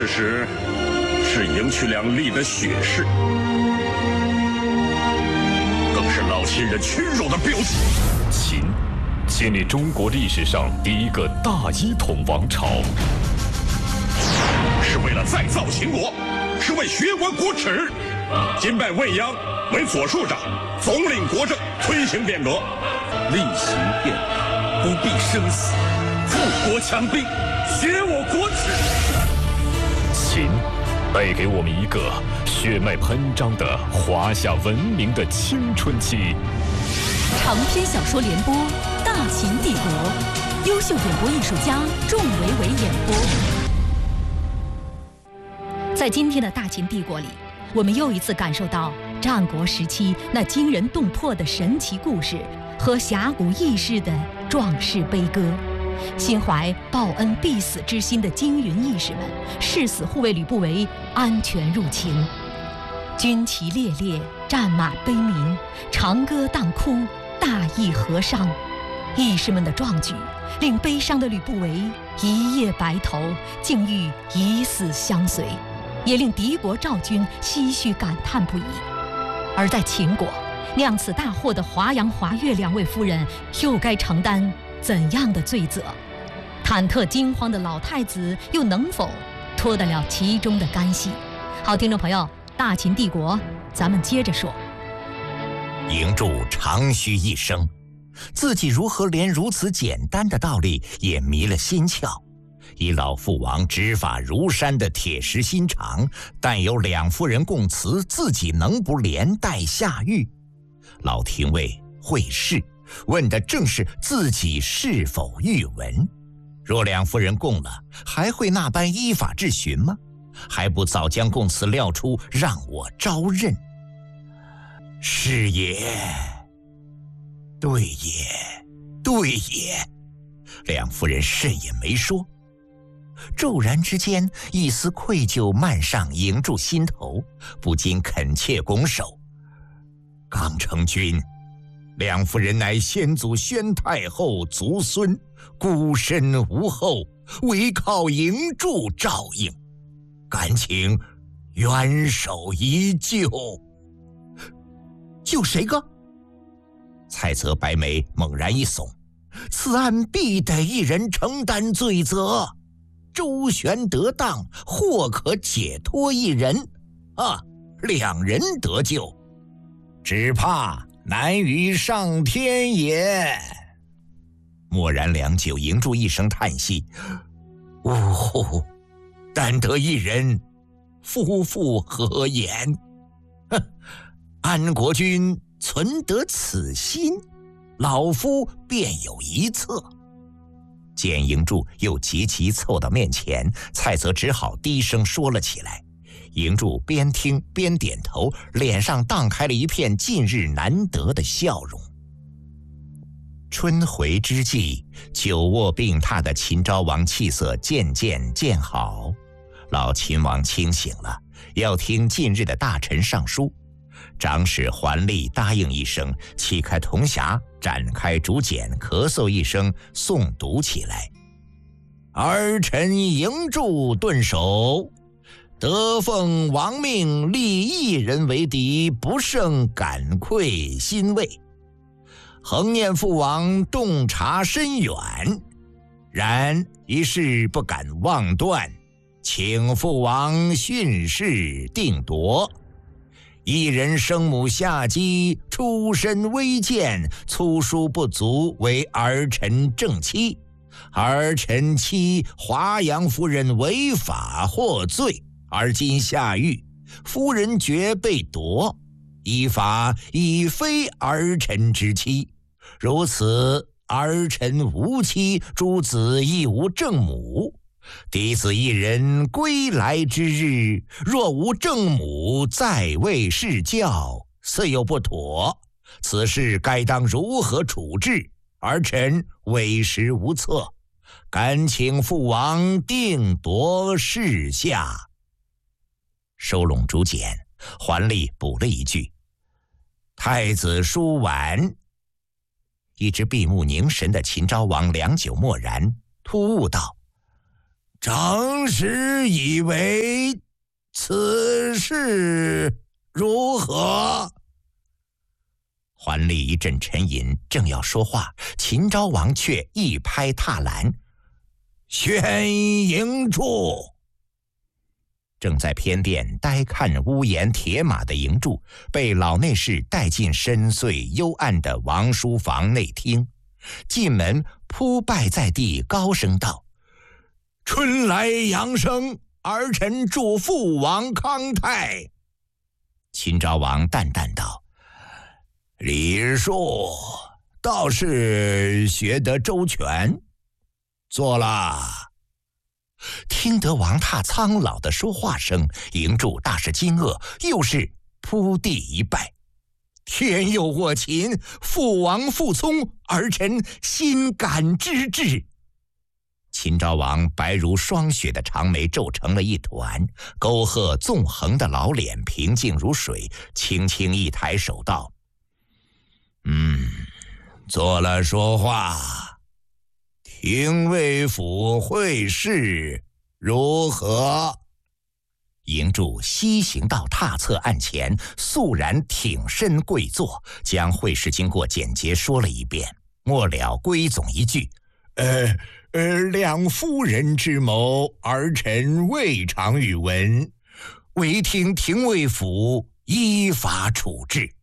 此时是赢去两粒的血誓，更是老秦人屈辱的标记。 秦建立中国历史上第一个大一统王朝， 是为了再造秦国，是为学官国耻。今拜未央为左庶长，总领国政，推行变革。 厉行变革，不必生死，富国强兵，学我国耻。 秦带给我们一个血脉喷张的华夏文明的青春期。 长篇小说联播《大秦帝国》，优秀演播艺术家仲维维演播。在今天的大秦帝国里，我们又一次感受到战国时期那惊人动魄的神奇故事和侠骨义士的壮士悲歌。心怀报恩必死之心的精云义士们誓死护卫吕不韦安全入秦。军旗猎猎，战马悲鸣，长歌当哭，大义河伤。义士们的壮举令悲伤的吕不韦一夜白头，竟欲以死相随，也令敌国赵军唏嘘感叹不已。而在秦国酿此大祸的华阳、华岳两位夫人又该承担怎样的罪责？忐忑惊慌的老太子又能否脱得了其中的干系？好，听众朋友，大秦帝国咱们接着说。 嬴柱长吁一声，自己如何连如此简单的道理也迷了心窍。以老父王执法如山的铁石心肠，但有两夫人供词，自己能不连带下狱？老廷尉会试问的正是自己是否预闻。若两夫人供了，还会那般依法质询吗？还不早将供词撂出，让我招认？是也，对也，对也。两夫人甚也没说。骤然之间，一丝愧疚漫上嬴柱心头，不禁恳切拱手。刚成君，两夫人乃先祖宣太后族孙，孤身无后，唯靠嬴柱照应，敢请援手一救。救谁个？蔡泽白眉猛然一耸，此案必得一人承担罪责，周旋得当，或可解脱一人，两人得救，只怕难于上天也。默然良久，嬴柱一声叹息：“但得一人，夫妇何言？安国君存得此心，老夫便有一策。”见嬴柱又急急凑到面前，蔡泽只好低声说了起来。嬴柱边听边点头，脸上荡开了一片近日难得的笑容。春回之际，久卧病榻的秦昭王气色渐渐渐好。老秦王清醒了，要听近日的大臣上书。长史桓立答应一声，启开铜匣，展开竹简，咳嗽一声，诵读起来：“儿臣嬴柱顿首，得奉王命，立一人为敌，不胜感愧欣慰。恒念父王洞察深远，然一事不敢妄断，请父王训示定夺。一人生母下姬，出身微贱，粗疏不足，为儿臣正妻。儿臣妻华阳夫人违法获罪，而今下狱，夫人决被夺，依法已非儿臣之妻。如此，儿臣无妻，诸子亦无正母。嫡子一人归来之日，若无正母在位侍教，似有不妥。此事该当如何处置？儿臣委实无策，敢请父王定夺事下。收拢竹简，桓立补了一句：“太子书晚。”一直闭目凝神的秦昭王良久默然，突兀道：“ 长史以为此事如何？桓立一阵沉吟，正要说话，秦昭王却一拍踏栏：“宣营柱！”正在偏殿呆看屋檐铁马的营柱，被老内侍带进深邃幽暗的王书房内厅。进门扑拜在地，高声道：“春来阳生，儿臣祝父王康泰。”秦昭王淡淡道：“礼数倒是学得周全，坐了。”听得王榻苍老的说话声，营柱大是惊愕，又是扑地一拜：“天佑我秦，父王父聪，儿臣心感之至。”秦昭王白如霜雪的长眉皱成了一团，沟壑纵横的老脸平静如水，轻轻一抬手道：“做了说话。廷尉府会试如何？”营柱西行到榻侧案前，肃然挺身跪坐，将会试经过简洁说了一遍，末了归总一句：“两夫人之谋，儿臣未尝与闻，唯听廷尉府依法处置。”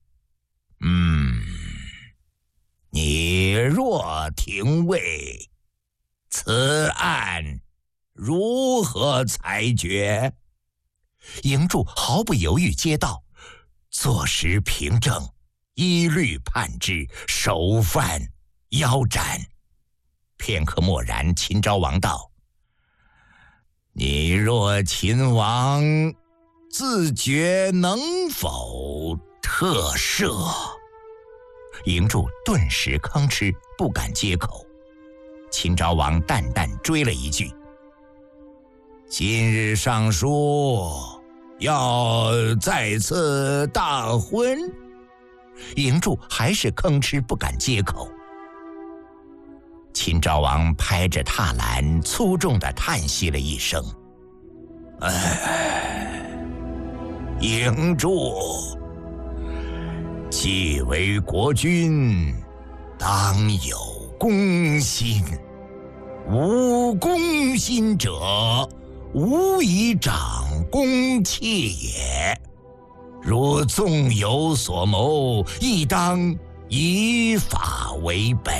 你若廷尉，此案如何裁决？营柱毫不犹豫接道：“坐实凭证，一律判之，首犯腰斩。”片刻默然，秦昭王道：“你若秦王，自觉能否特赦？”营柱顿时吭哧不敢接口。秦昭王淡淡追了一句：“今日上书要再次大婚？”营柱还是吭哧不敢接口。秦昭王拍着踏栏，粗重地叹息了一声：“营柱，既为国君，当有公心。无公心者，无以长公器也。如纵有所谋，亦当以法为本。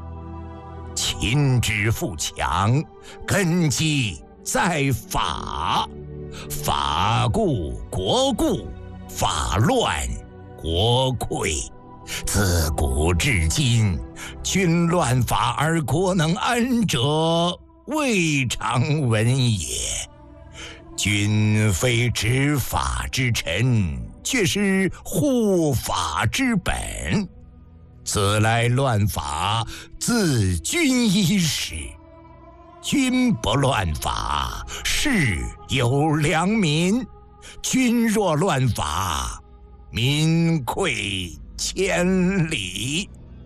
秦之富强，根基在法。法固国固，法乱国溃。自古至今，君乱法而国能安者，未尝闻也。君非执法之臣，却是护法之本。此来乱法，自君伊始。君不乱法，是有良民；君若乱法，民溃千里。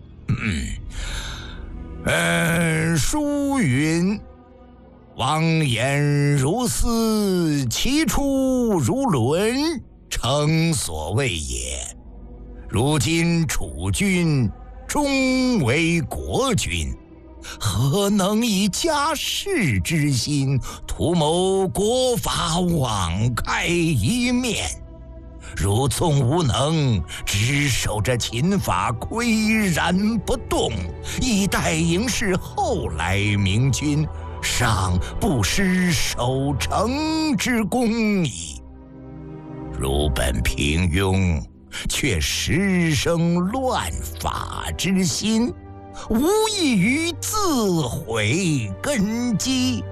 书云：王言如丝，其出如纶，诚所谓也。如今楚君终为国君，何能以家世之心，图谋国法网开一面？如纵无能，只守着秦法岿然不动，以待营氏后来明君，尚不失守城之功矣。如本平庸，却时生乱法之心，无异于自毁根基。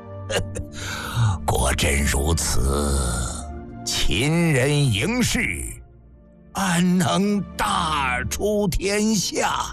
果真如此，秦人营氏安能大出天下？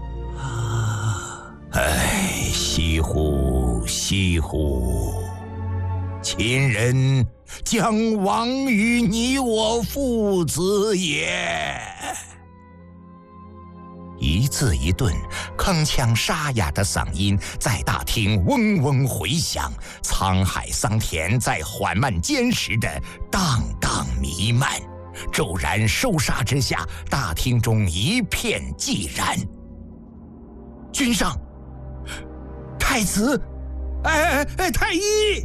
惜乎惜乎！秦人将亡于你我父子也。 一字一顿，铿锵沙哑的嗓音在大厅嗡嗡回响，沧海桑田在缓慢坚实的荡荡弥漫。骤然收杀之下，大厅中一片寂然。君上，太子，太医！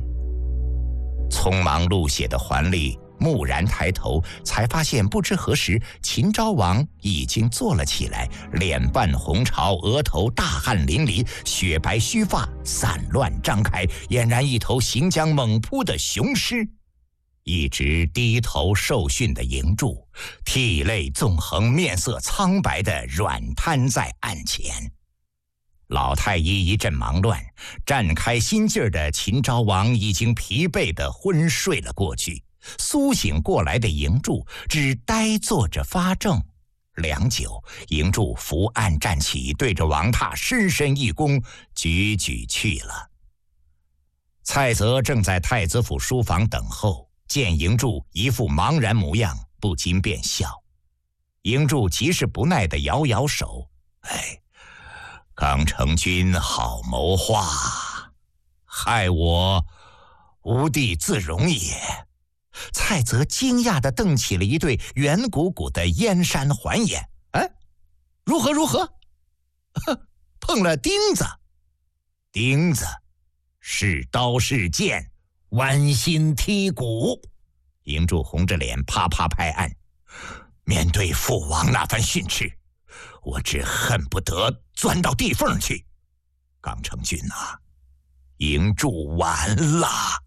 匆忙录写的桓吏蓦然抬头，才发现不知何时秦昭王已经坐了起来，脸泛红潮，额头大汗淋漓，雪白须发散乱张开，俨然一头行将猛扑的雄狮。一直低头受训的营柱，涕泪纵横，面色苍白地软瘫在案前。老太医一阵忙乱，绽开心劲儿的秦昭王已经疲惫地昏睡了过去。苏醒过来的营柱只呆坐着发怔，良久，营柱伏案站起，对着王榻深深一躬，举去了。蔡泽正在太子府书房等候，见营柱一副茫然模样，不禁便笑。营柱极是不耐地摇摇手：“刚成君好谋划，害我无地自容也。”蔡泽惊讶地瞪起了一对圆鼓鼓的燕山环眼：“如何？碰了钉子？钉子是刀是剑，剜心剔骨。”营柱红着脸啪啪拍案：“面对父王那番训斥，我只恨不得钻到地缝去。刚成君啊，营柱完了！”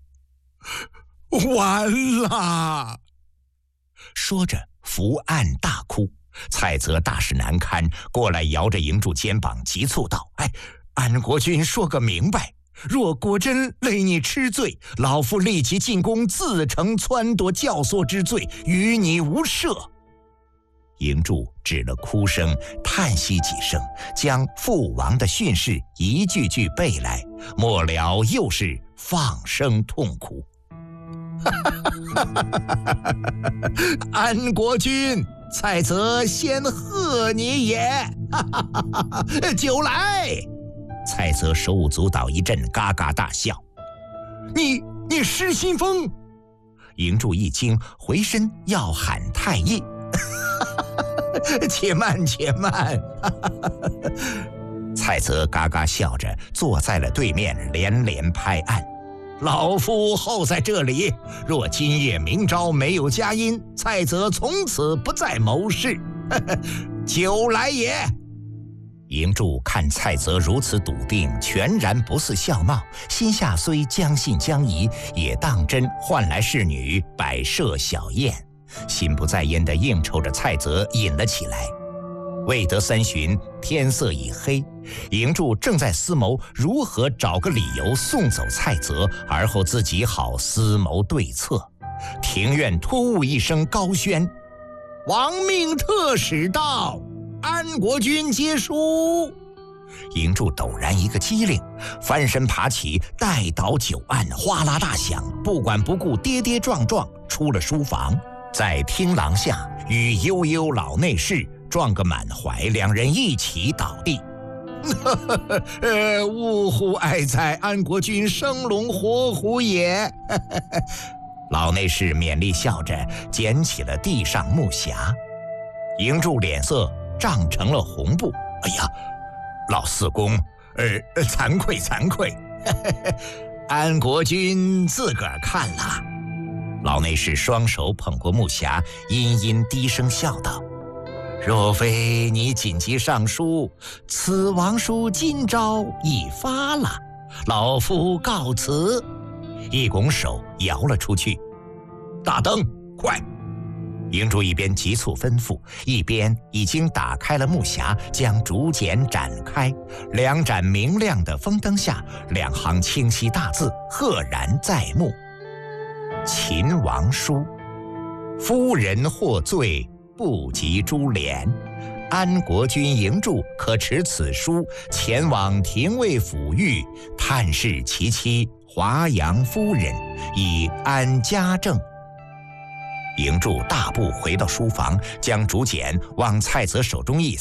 说着伏案大哭。蔡泽大事难堪，过来摇着营柱肩膀，急促道：“安国君说个明白，若果真累你吃罪，老夫立即进宫，自承撺掇教唆之罪，与你无涉。”营柱止了哭声，叹息几声，将父王的训示一句句背来，末了又是放声痛哭。安国君，蔡泽先贺你也！酒来！蔡泽手舞足蹈一阵，嘎嘎大笑。你失心疯！营柱一惊，回身要喊太医。且慢！蔡泽嘎嘎笑着坐在了对面，连连拍案：“老夫候在这里，若今夜明朝没有佳音，蔡泽从此不再谋事。酒来也！”营柱看蔡泽如此笃定，全然不似笑闹，心下虽将信将疑，也当真唤来侍女摆设小宴，心不在焉地应酬着蔡泽饮了起来。未得3巡，天色已黑，营柱正在思谋如何找个理由送走蔡泽，而后自己好思谋对策。庭院突兀一声高宣：“王命特使到，安国君接书。”营柱陡然一个机灵，翻身爬起，带倒酒案，哗啦大响，不管不顾，跌跌撞撞出了书房，在厅廊下与悠悠老内侍撞个满怀，两人一起倒地。呜呼哀哉，安国君生龙活虎也！老内侍勉励笑着捡起了地上木匣。营柱脸色涨成了红布：“哎呀，老四公，惭愧。安国君自个儿看了。”老内侍双手捧过木匣，阴阴低声笑道：“若非你紧急上书，此王书今朝已发了，老夫告辞。”一拱手摇了出去。大灯，快！营柱一边急促吩咐，一边已经打开了木匣，将竹简展开。两盏明亮的风灯下，两行清晰大字赫然在目：秦王书，夫人获罪，不及株连。安国君营柱可持此书前往廷尉府狱，探视其妻华阳夫人，以安家政。营柱大步回到书房，将竹简往蔡泽手中一塞，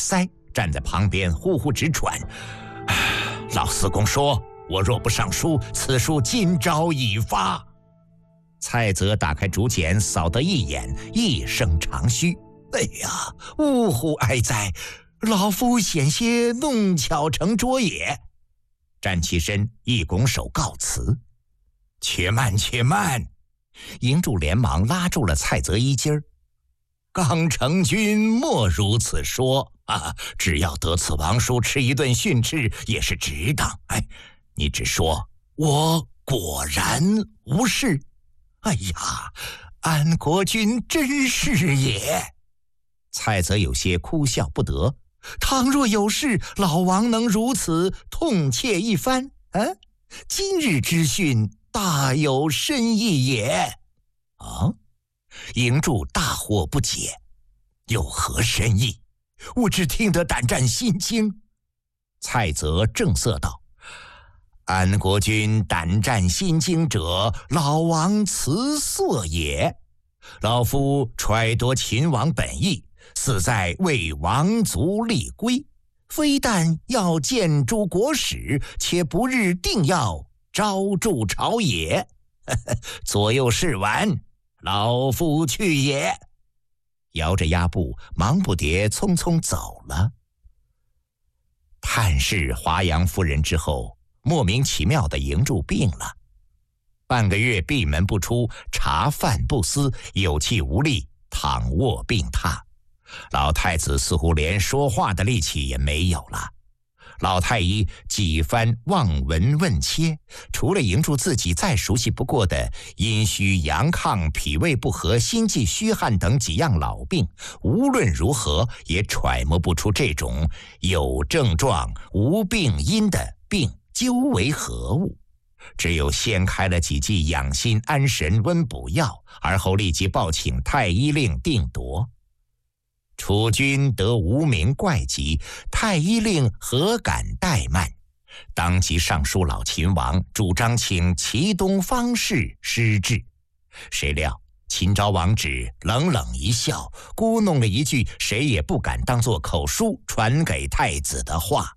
站在旁边呼呼直喘。老四公说：“我若不上书，此书今朝已发。”蔡泽打开竹简，扫得一眼，一声长吁：“哎呀，呜呼哀哉！老夫险些弄巧成拙也。”站起身，一拱手告辞。且慢，且慢！营柱连忙拉住了蔡泽衣襟儿。刚成君莫如此说啊！只要得此王叔吃一顿训斥，也是值当。哎，你只说我果然无事。哎呀，安国君真是也！蔡泽有些哭笑不得。倘若有事，老王能如此痛切一番，今日之训大有深意也。啊？营柱大惑不解，有何深意？我只听得胆战心惊。蔡泽正色道：“安国君胆战心惊者，老王辞色也。老夫揣度秦王本意，似在为王族立规，非但要见诸国使，且不日定要招助朝野。左右事完，老夫去也。”摇着鸭步，忙不迭匆匆走了。探视华阳夫人之后，莫名其妙的营柱病了，半个月闭门不出，茶饭不思，有气无力，躺卧病榻。老太子似乎连说话的力气也没有了。老太医几番望闻问切，除了营柱自己再熟悉不过的阴虚阳亢、脾胃不和、心悸虚汗等几样老病，无论如何也揣摩不出这种有症状无病因的病究为何物。只有先开了几剂养心安神温补药，而后立即报请太医令定夺。楚军得无名怪疾，太医令何敢怠慢，当即上书老秦王，主张请齐东方士施治。谁料秦昭王只冷冷一笑，咕哝了一句谁也不敢当作口书传给太子的话：“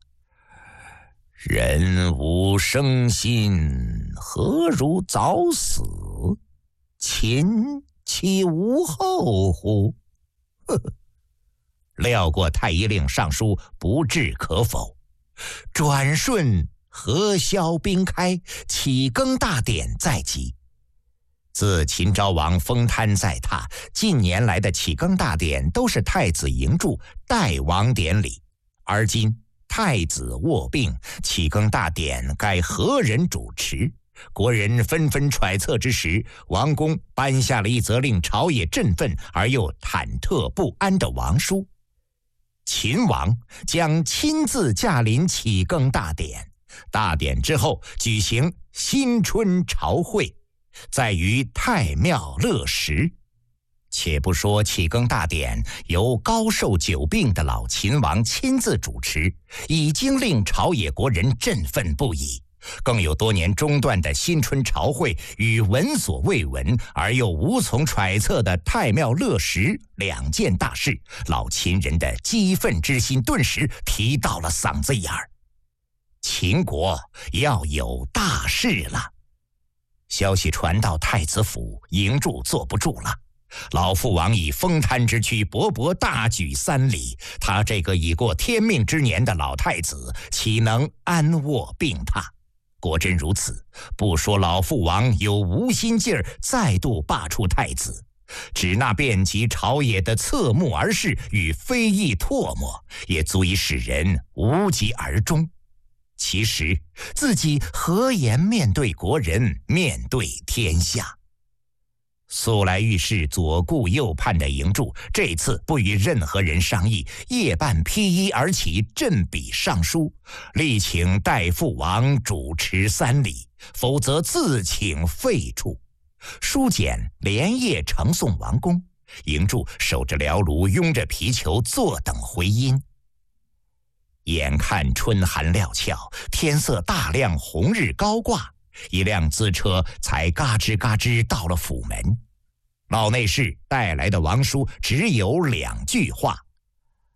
人无生心，何如早死？秦岂无后乎？”呵呵。料过太医令上书不置可否，转瞬河消冰开，启更大典在即。自秦昭王封瘫在榻，近年来的启更大典都是太子营柱代王典礼，而今太子卧病，启更大典该何人主持？国人纷纷揣测之时，王公颁下了一则令朝野振奋而又忐忑不安的王书。秦王将亲自驾临启更大典，大典之后举行新春朝会，在于太庙乐时。且不说启更大典由高寿久病的老秦王亲自主持，已经令朝野国人振奋不已，更有多年中断的新春朝会与闻所未闻而又无从揣测的太庙乐时两件大事，老秦人的激愤之心顿时提到了嗓子眼儿。秦国要有大事了。消息传到太子府，营柱坐不住了。老父王以风瘫之躯勃勃大举3里，他这个已过天命之年的老太子岂能安卧病榻？果真如此，不说老父王有无心劲儿再度罢黜太子，只那遍及朝野的侧目而视与非议唾沫，也足以使人无疾而终。其实自己何颜面对国人，面对天下？素来遇事左顾右盼的营柱，这次不与任何人商议，夜半披衣而起，振笔上书，力请代父王主持3礼，否则自请废黜。书简连夜呈送王宫，营柱守着燎炉，拥着皮球，坐等回音。眼看春寒料峭，天色大亮，红日高挂，一辆资车才嘎吱嘎吱到了府门。老内侍带来的王书只有2句话：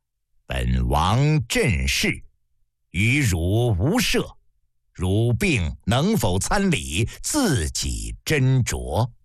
本王朕事，与汝无涉。汝病能否参礼，自己斟酌。